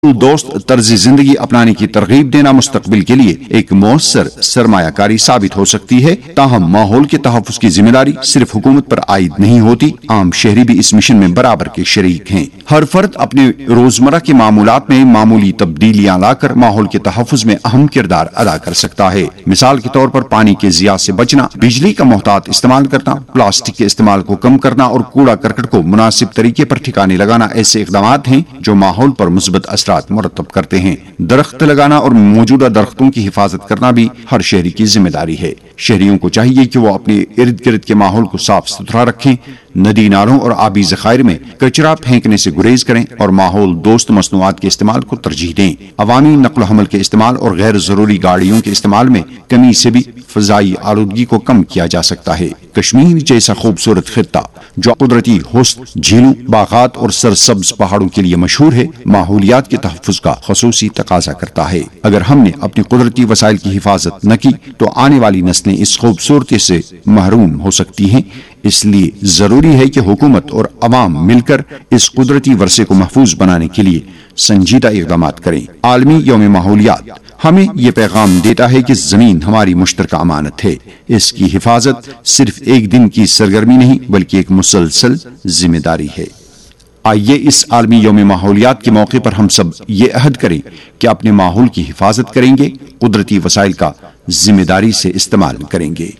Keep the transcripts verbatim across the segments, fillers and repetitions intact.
دوست طرز زندگی اپنانے کی ترغیب دینا مستقبل کے لیے ایک مؤثر سرمایہ کاری ثابت ہو سکتی ہے، تاہم ماحول کے تحفظ کی ذمہ داری صرف حکومت پر عائد نہیں ہوتی، عام شہری بھی اس مشن میں برابر کے شریک ہیں۔ ہر فرد اپنے روزمرہ کے معمولات میں معمولی تبدیلیاں لا کر ماحول کے تحفظ میں اہم کردار ادا کر سکتا ہے۔ مثال کے طور پر پانی کے ضیاع سے بچنا، بجلی کا محتاط استعمال کرنا، پلاسٹک کے استعمال کو کم کرنا اور کوڑا کرکٹ کو مناسب طریقے پر ٹھکانے لگانا ایسے اقدامات ہیں جو ماحول پر مثبت اثرات مرتب کرتے ہیں۔ درخت لگانا اور موجودہ درختوں کی حفاظت کرنا بھی ہر شہری کی ذمہ داری ہے۔ شہریوں کو چاہیے کہ وہ اپنے ارد گرد کے ماحول کو صاف ستھرا رکھیں، ندی نالوں اور آبی ذخائر میں کچرا پھینکنے سے گریز کریں اور ماحول دوست مصنوعات کے استعمال کو ترجیح دیں۔ عوامی نقل و حمل کے استعمال اور غیر ضروری گاڑیوں کے استعمال میں کمی سے بھی فضائی آلودگی کو کم کیا جا سکتا ہے۔ کشمیر جیسا خوبصورت خطہ جو قدرتی حسن، جھیلوں، باغات اور سرسبز پہاڑوں کے لیے مشہور ہے، ماحولیات کے تحفظ کا خصوصی تقاضا کرتا ہے۔ اگر ہم نے اپنی قدرتی وسائل کی حفاظت نہ کی تو آنے والی نسلیں اس خوبصورتی سے محروم ہو سکتی ہیں۔ اس لیے ضروری ہے کہ حکومت اور عوام مل کر اس قدرتی ورثے کو محفوظ بنانے کے لیے سنجیدہ اقدامات کریں۔ عالمی یوم ماحولیات ہمیں یہ پیغام دیتا ہے کہ زمین ہماری مشترکہ امانت ہے۔ اس کی حفاظت صرف ایک دن کی سرگرمی نہیں بلکہ ایک مسلسل ذمہ داری ہے۔ آئیے اس عالمی یوم ماحولیات کے موقع پر ہم سب یہ عہد کریں کہ اپنے ماحول کی حفاظت کریں گے، قدرتی وسائل کا ذمہ داری سے استعمال کریں گے۔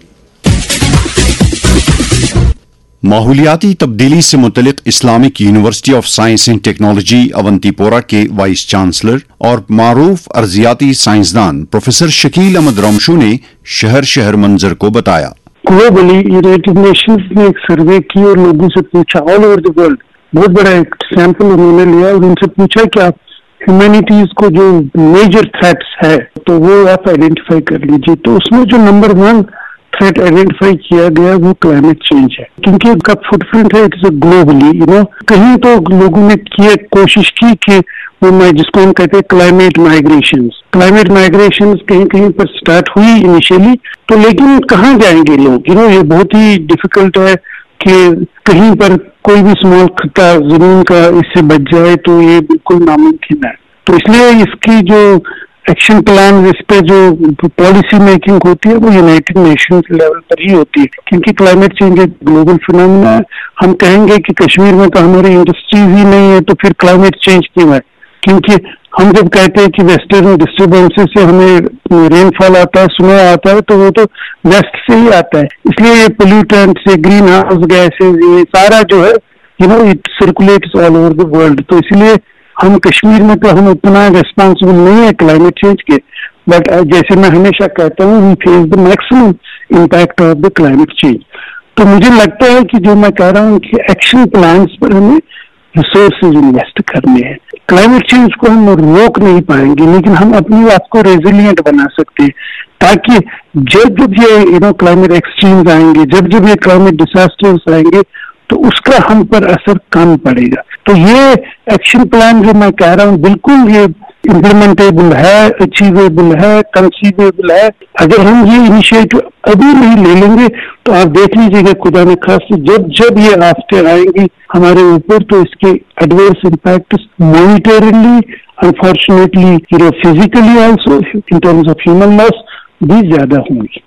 ماحولیاتی تبدیلی سے متعلق Islamic university of science and technology Avanti پورہ کے وائس چانسلر اور معروف ارضیاتی سائنسدان پروفیسر شکیل احمد رمشو نے شہر شہر منظر کو بتایا۔ گلوبلی یونائٹڈ نیشنز نے ایک سروے کی اور لوگوں سے پوچھا، آل اوور دی ورلڈ، بہت بڑا ایک سیمپل انہوں نے لیا اور ان سے پوچھا کہ آپ ہیومینٹیز کو جو میجر تھریٹس ہے تو وہ آپ آئیڈینٹیفائی کر لیجیے۔ تو اس میں جو نمبر ون تھریٹ آئیڈینٹیفائی کیا گیا وہ کلائمیٹ چینج ہے، کیونکہ اس کا فٹ پرنٹ ہے، it's a globally you know کہیں تو لوگوں نے کیا کوشش کی کہ وہ جس کو ہم کہتے ہیں کلائمیٹ مائگریشنز کلائمیٹ مائگریشنز کہیں کہیں پر سٹارٹ ہوئی انیشیلی، تو لیکن کہاں جائیں گے لوگ؟ یو نو یہ بہت ہی ڈیفیکلٹ ہے کہ کہیں پر کوئی بھی اسمال خطہ زمین کا اس سے بچ جائے تو یہ بالکل ناممکن ہے۔ تو اس لیے اس کی جو ایکشن پلان، اس پہ جو پالیسی میکنگ ہوتی ہے وہ یونائٹڈ نیشنز لیول پر ہی ہوتی ہے، کیونکہ کلائمیٹ چینج ایک گلوبل فینومینا ہے۔ ہم کہیں گے کہ کشمیر میں تو ہماری انڈسٹریز ہی نہیں ہے تو پھر کلائمیٹ چینج کیوں ہے؟ کیونکہ ہم جب کہتے ہیں کہ ویسٹرن ڈسٹربنسز سے ہمیں رین فال آتا ہے، سنو آتا ہے، تو وہ تو ویسٹ سے ہی آتا ہے۔ اس لیے یہ پولیوٹنٹس، یہ گرین ہاؤس گیسز، یہ سارا جو ہے you know it سرکولیٹس all over the world. تو اس لیے ہم کشمیر میں تو ہم اتنا ریسپانسبل نہیں ہے کلائمیٹ چینج کے، بٹ جیسے میں ہمیشہ کہتا ہوں وی face the maximum impact of the climate change. تو مجھے لگتا ہے کہ جو میں کہہ رہا ہوں کہ ایکشن پلانس پر ہمیں ریسورسز انویسٹ کرنے ہیں۔ کلائمیٹ چینج کو ہم روک نہیں پائیں گے لیکن ہم اپنی آپ کو ریزیلینٹ بنا سکتے ہیں، تاکہ جب جب یہ یو نو کلائمیٹ ایکسٹریمز آئیں گے، جب جب یہ کلائمیٹ ڈیزاسٹرز آئیں گے تو اس کا ہم پر اثر کم پڑے گا۔ تو یہ ایکشن پلان جو میں کہہ رہا ہوں بالکل یہ امپلیمنٹیبل ہے، اچیویبل ہے، کنسیویبل ہے۔ اگر ہم یہ انیشیٹو ابھی نہیں لے لیں گے تو آپ دیکھ لیجیے گا خدا نہ خواستہ جب جب یہ آفتے آئیں گی ہمارے اوپر تو اس کے adverse impact مانیٹرلی unfortunately you know physically also in terms of human لاس بھی زیادہ ہوں گی۔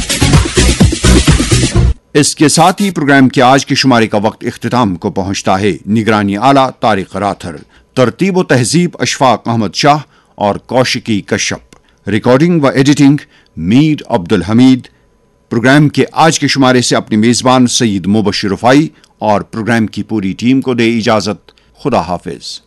اس کے ساتھ ہی پروگرام کے آج کے شمارے کا وقت اختتام کو پہنچتا ہے۔ نگرانی اعلیٰ طارق راتھر، ترتیب و تہذیب اشفاق احمد شاہ اور کوشکی کشپ، ریکارڈنگ و ایڈیٹنگ میر عبد الحمید۔ پروگرام کے آج کے شمارے سے اپنے میزبان سید مبشر رفائی اور پروگرام کی پوری ٹیم کو دے اجازت۔ خدا حافظ۔